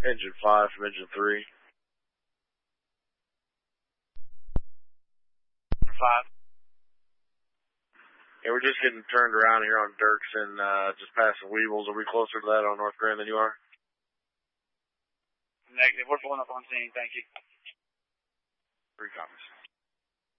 Engine 5 from engine 3. 5. Yeah, we're just getting turned around here on Dirks and just passing Weebles. Are we closer to that on North Grand than you are? Negative. We're pulling up on scene. Thank you. 3 comments.